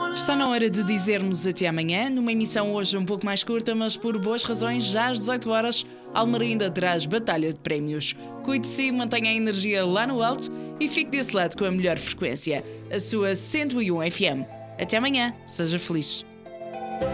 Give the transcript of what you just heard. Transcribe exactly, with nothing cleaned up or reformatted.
Está na hora de dizermos até amanhã, numa emissão hoje um pouco mais curta, mas por boas razões, já às dezoito horas, Almerinda traz batalha de prémios. Cuide de si, mantenha a energia lá no alto e fique desse lado com a melhor frequência, a sua cento e um F M. Até amanhã, seja feliz.